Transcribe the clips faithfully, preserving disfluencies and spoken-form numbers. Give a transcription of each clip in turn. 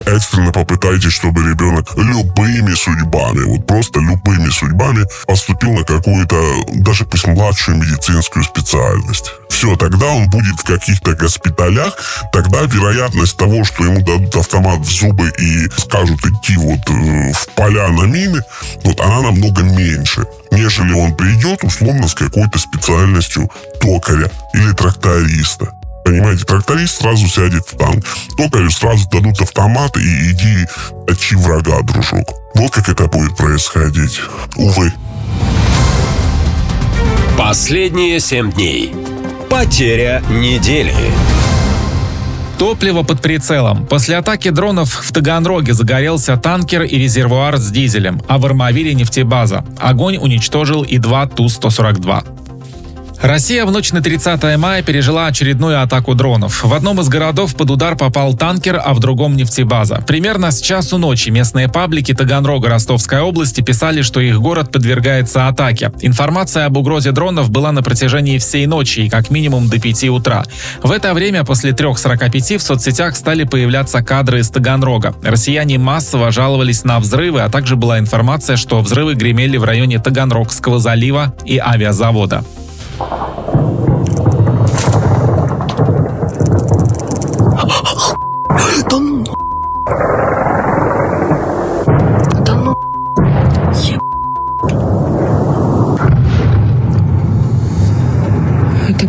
экстренно попытайтесь, чтобы ребенок любыми судьбами, вот просто любыми судьбами поступил на какую-то, даже пусть младшую медицинскую специальность. Все, тогда он будет в каких-то госпиталях, тогда вероятность того, что ему дадут автомат в зубы и скажут идти вот э, в поля на мины, вот она намного меньше, нежели он придет условно с какой-то специальностью токаря или тракториста. Понимаете, тракторист сразу сядет в танк, токарю сразу дадут автомат и иди точи врага, дружок. Вот как это будет происходить. Увы. Последние семь дней. Потеря недели. Топливо под прицелом. После атаки дронов в Таганроге загорелся танкер и резервуар с дизелем, а в Армавире нефтебаза. Огонь уничтожил И два Ту сто сорок два. Россия в ночь на тридцатое мая пережила очередную атаку дронов. В одном из городов под удар попал танкер, а в другом нефтебаза. Примерно с часу ночи местные паблики Таганрога Ростовской области писали, что их город подвергается атаке. Информация об угрозе дронов была на протяжении всей ночи и как минимум до пяти утра. В это время после трех сорока пяти в соцсетях стали появляться кадры из Таганрога. Россияне массово жаловались на взрывы, а также была информация, что взрывы гремели в районе Таганрогского залива и авиазавода. Да ну, да ну, еб... Это...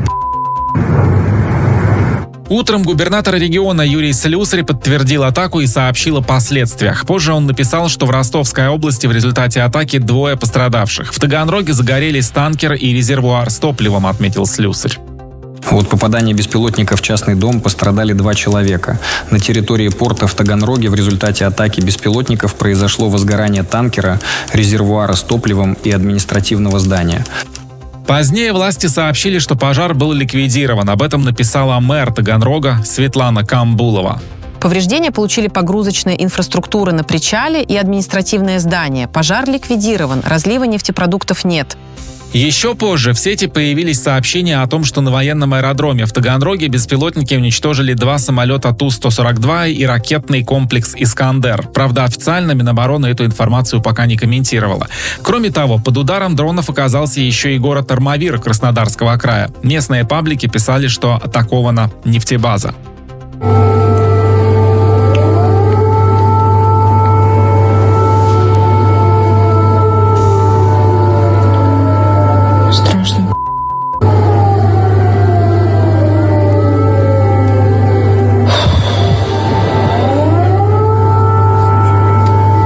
Утром губернатор региона Юрий Слюсарь подтвердил атаку и сообщил о последствиях. Позже он написал, что в Ростовской области в результате атаки двое пострадавших. В Таганроге загорелись танкер и резервуар с топливом, отметил Слюсарь. От попадания беспилотника в частный дом пострадали два человека. На территории порта в Таганроге в результате атаки беспилотников произошло возгорание танкера, резервуара с топливом и административного здания. Позднее власти сообщили, что пожар был ликвидирован. Об этом написала мэр Таганрога Светлана Камбулова. Повреждения получили погрузочная инфраструктура на причале и административное здание. Пожар ликвидирован, разлива нефтепродуктов нет. Еще позже в сети появились сообщения о том, что на военном аэродроме в Таганроге беспилотники уничтожили два самолета Ту сто сорок два и ракетный комплекс «Искандер». Правда, официально Минобороны эту информацию пока не комментировала. Кроме того, под ударом дронов оказался еще и город Армавир Краснодарского края. Местные паблики писали, что атакована нефтебаза.